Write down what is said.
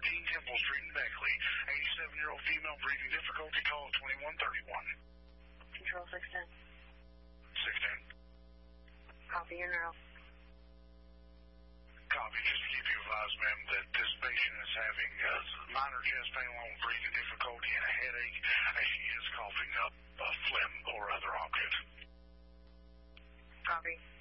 Dean Temple Street in Beckley. 87-year-old female, breathing difficulty. Call 2131. Control 610. 610. Copy your neural. Copy. Just to keep you advised, ma'am, that this patient is having minor chest pain along with breathing difficulty and a headache as she is coughing up phlegm or other objects. Copy.